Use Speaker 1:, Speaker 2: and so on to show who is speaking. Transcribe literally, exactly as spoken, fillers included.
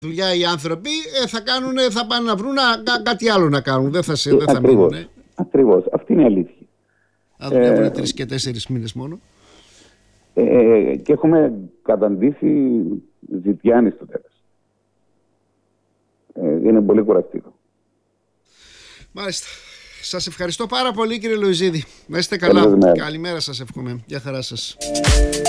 Speaker 1: δουλειά οι άνθρωποι, ε, θα, κάνουν, θα πάνε να βρουν κά, κάτι άλλο να κάνουν. Δεν θα, σε, δεν θα μείνουν. Ε.
Speaker 2: Ακριβώς. Αυτή είναι η αλήθεια.
Speaker 1: Θα δουλεύουν ε, τρεις και τέσσερις μήνες μόνο.
Speaker 2: Ε, και έχουμε καταντήσει ζητιάνοι στο τέλος. Ε, είναι πολύ κουραστικό.
Speaker 1: Μάλιστα. Σας ευχαριστώ πάρα πολύ, κύριε Λοϊζίδη. Να είστε καλά.
Speaker 2: Καλημέρα.
Speaker 1: Καλημέρα σας εύχομαι. Γεια χαρά σας.